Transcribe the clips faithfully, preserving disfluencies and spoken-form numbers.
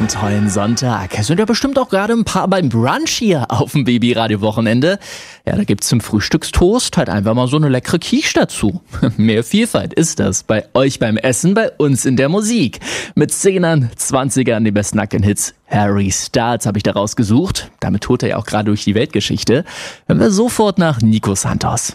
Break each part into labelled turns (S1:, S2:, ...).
S1: tollen Sonntag. Es sind ja bestimmt auch gerade ein paar beim Brunch hier auf dem Baby-Radio-Wochenende. Ja, da gibt's zum Frühstückstoast halt einfach mal so eine leckere Quiche dazu. Mehr Vielfalt ist das bei euch beim Essen, bei uns in der Musik. Mit Zehnern, Zwanzigern, die besten nackten Hits. Harry Styles habe ich da rausgesucht. Damit tourt er ja auch gerade durch die Weltgeschichte. Hören wir sofort nach Nico Santos.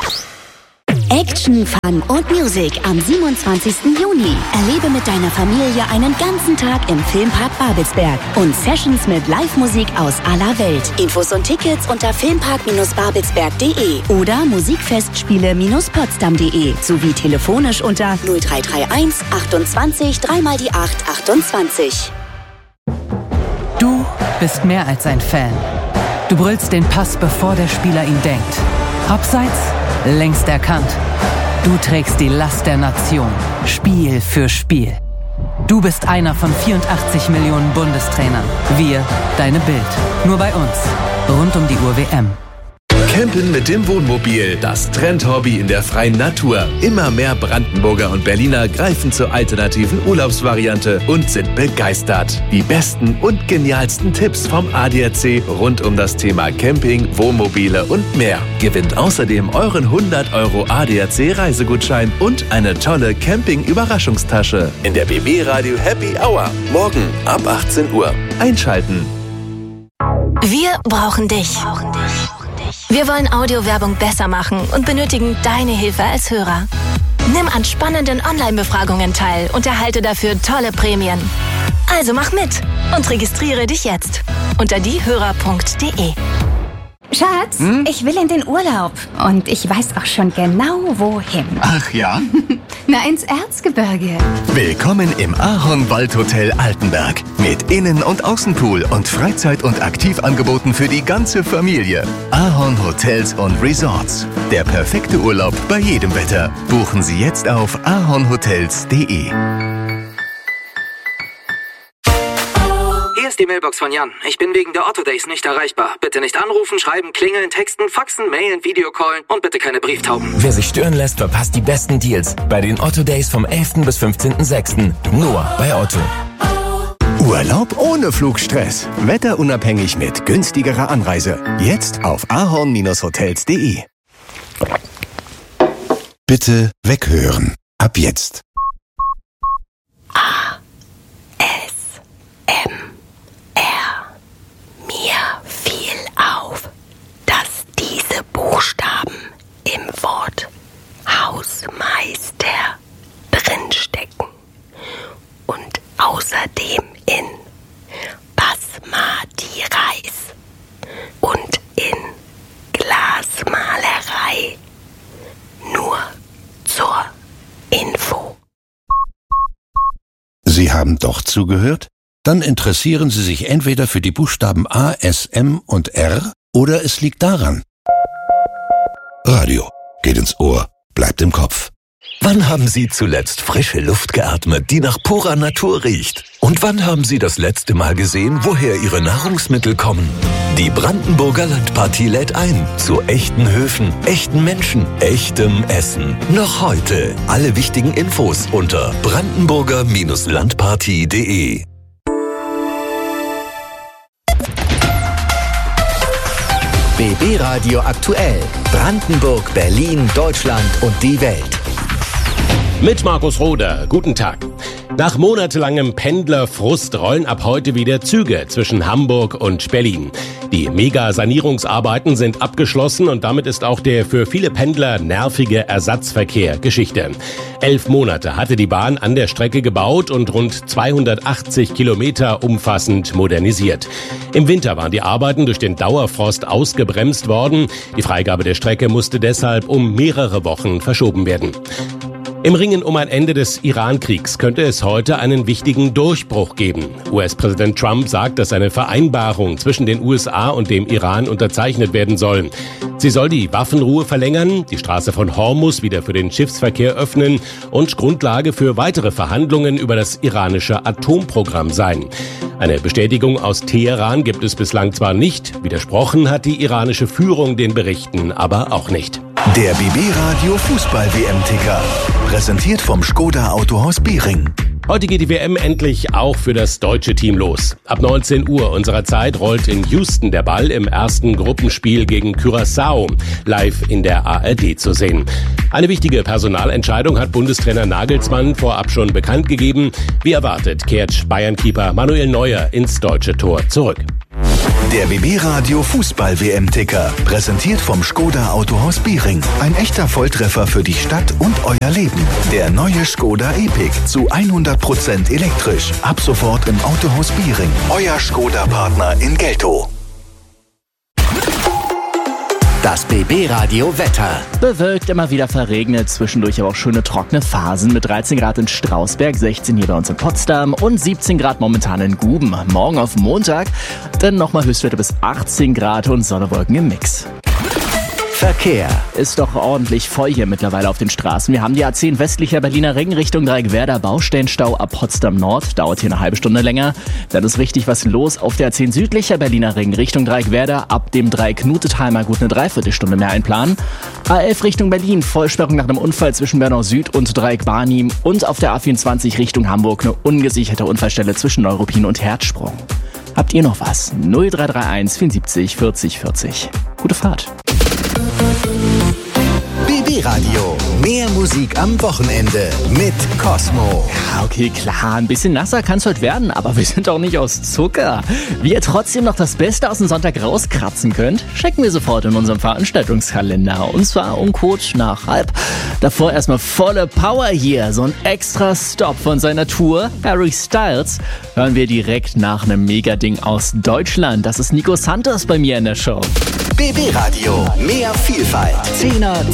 S2: Action, Fun und Musik am siebenundzwanzigsten Juni. Erlebe mit deiner Familie einen ganzen Tag im Filmpark Babelsberg und Sessions mit Live-Musik aus aller Welt. Infos und Tickets unter filmpark babelsberg punkt de oder musikfestspiele potsdam punkt de sowie telefonisch unter null drei drei eins achtundzwanzig drei mal die acht achtundzwanzig.
S3: Du bist mehr als ein Fan. Du brüllst den Pass, bevor der Spieler ihn denkt. Abseits? Längst erkannt. Du trägst die Last der Nation. Spiel für Spiel. Du bist einer von vierundachtzig Millionen Bundestrainern. Wir, deine Bild. Nur bei uns. Rund um die Uhr W M.
S4: Campen mit dem Wohnmobil, das Trendhobby in der freien Natur. Immer mehr Brandenburger und Berliner greifen zur alternativen Urlaubsvariante und sind begeistert. Die besten und genialsten Tipps vom A D A C rund um das Thema Camping, Wohnmobile und mehr. Gewinnt außerdem euren hundert Euro A D A C Reisegutschein und eine tolle Camping-Überraschungstasche in der B B Radio Happy Hour. Morgen ab achtzehn Uhr. Einschalten.
S5: Wir brauchen dich. Wir wollen Audiowerbung besser machen und benötigen deine Hilfe als Hörer. Nimm an spannenden Online-Befragungen teil und erhalte dafür tolle Prämien. Also mach mit und registriere dich jetzt unter diehörer punkt de.
S6: Schatz, hm? Ich will in den Urlaub und ich weiß auch schon genau, wohin.
S7: Ach ja?
S6: Na, ins Erzgebirge.
S7: Willkommen im Ahorn-Waldhotel Altenberg. Mit Innen- und Außenpool und Freizeit- und Aktivangeboten für die ganze Familie. Ahorn Hotels und Resorts. Der perfekte Urlaub bei jedem Wetter. Buchen Sie jetzt auf ahornhotels punkt de.
S8: Hier ist die Mailbox von Jan. Ich bin wegen der Otto Days nicht erreichbar. Bitte nicht anrufen, schreiben, klingeln, texten, faxen, mailen, Videocallen und bitte keine Brieftauben.
S9: Wer sich stören lässt, verpasst die besten Deals bei den Otto Days vom elften bis fünfzehnten sechsten Nur bei Otto.
S7: Urlaub ohne Flugstress. Wetterunabhängig mit günstigerer Anreise. Jetzt auf ahorn hotels punkt de. Bitte weghören. Ab jetzt.
S2: A. S. M. Mir fiel auf, dass diese Buchstaben im Wort Hausmeister drinstecken und außerdem in Basmati Reis und in Glasmalerei. Nur zur Info.
S10: Sie haben doch zugehört? Dann interessieren Sie sich entweder für die Buchstaben A, S, M und R oder es liegt daran. Radio geht ins Ohr, bleibt im Kopf.
S11: Wann haben Sie zuletzt frische Luft geatmet, die nach purer Natur riecht? Und wann haben Sie das letzte Mal gesehen, woher Ihre Nahrungsmittel kommen? Die Brandenburger Landpartie lädt ein zu echten Höfen, echten Menschen, echtem Essen. Noch heute. Alle wichtigen Infos unter brandenburger Landpartie punkt de.
S12: B B Radio aktuell. Brandenburg, Berlin, Deutschland und die Welt.
S13: Mit Markus Roder. Guten Tag. Nach monatelangem Pendlerfrust rollen ab heute wieder Züge zwischen Hamburg und Berlin. Die Mega-Sanierungsarbeiten sind abgeschlossen und damit ist auch der für viele Pendler nervige Ersatzverkehr Geschichte. Elf Monate hatte die Bahn an der Strecke gebaut und rund zweihundertachtzig Kilometer umfassend modernisiert. Im Winter waren die Arbeiten durch den Dauerfrost ausgebremst worden. Die Freigabe der Strecke musste deshalb um mehrere Wochen verschoben werden. Im Ringen um ein Ende des Iran-Kriegs könnte es heute einen wichtigen Durchbruch geben. U S-Präsident Trump sagt, dass eine Vereinbarung zwischen den U S A und dem Iran unterzeichnet werden soll. Sie soll die Waffenruhe verlängern, die Straße von Hormuz wieder für den Schiffsverkehr öffnen und Grundlage für weitere Verhandlungen über das iranische Atomprogramm sein. Eine Bestätigung aus Teheran gibt es bislang zwar nicht, widersprochen hat die iranische Führung den Berichten aber auch nicht.
S7: Der B B Radio Fußball-W M-Ticker. Präsentiert vom Skoda Autohaus Behring.
S13: Heute geht die W M endlich auch für das deutsche Team los. Ab neunzehn Uhr unserer Zeit rollt in Houston der Ball im ersten Gruppenspiel gegen Curaçao, live in der A R D zu sehen. Eine wichtige Personalentscheidung hat Bundestrainer Nagelsmann vorab schon bekannt gegeben. Wie erwartet kehrt Bayern-Keeper Manuel Neuer ins deutsche Tor zurück.
S7: Der B B Radio Fußball-W M-Ticker, präsentiert vom Skoda Autohaus Biering. Ein echter Volltreffer für die Stadt und euer Leben. Der neue Skoda Epic zu hundert Prozent elektrisch. Ab sofort im Autohaus Biering. Euer Skoda-Partner in Geltow.
S12: Das B B Radio Wetter.
S1: Bewölkt, immer wieder verregnet, zwischendurch aber auch schöne trockene Phasen mit dreizehn Grad in Strausberg, sechzehn hier bei uns in Potsdam und siebzehn Grad momentan in Guben. Morgen auf Montag dann nochmal Höchstwerte bis achtzehn Grad und Sonne-Wolken im Mix.
S12: Verkehr.
S1: Ist doch ordentlich voll hier mittlerweile auf den Straßen. Wir haben die A zehn westlicher Berliner Ring Richtung Dreieckwerder, Baustellenstau ab Potsdam Nord, dauert hier eine halbe Stunde länger. Dann ist richtig was los auf der A zehn südlicher Berliner Ring Richtung Dreieckwerder, ab dem Dreieck-Nutetal mal gut eine Dreiviertelstunde mehr einplanen. A elf Richtung Berlin, Vollsperrung nach einem Unfall zwischen Bernau Süd und Dreieck-Barnim und auf der A vierundzwanzig Richtung Hamburg eine ungesicherte Unfallstelle zwischen Neuruppin und Herzsprung. Habt ihr noch was? null drei drei eins vierundsiebzig vierzig vierzig. Gute Fahrt.
S12: B B Radio. Mehr Musik am Wochenende mit Cosmo.
S1: Ja, okay, klar, ein bisschen nasser kann es heute werden, aber wir sind auch nicht aus Zucker. Wie ihr trotzdem noch das Beste aus dem Sonntag rauskratzen könnt, checken wir sofort in unserem Veranstaltungskalender. Und zwar um kurz nach halb. Davor erstmal volle Power hier. So ein extra Stop von seiner Tour. Harry Styles hören wir direkt nach einem Megading aus Deutschland. Das ist Nico Santos bei mir in der Show.
S12: B B Radio. Mehr Vielfalt. Zehner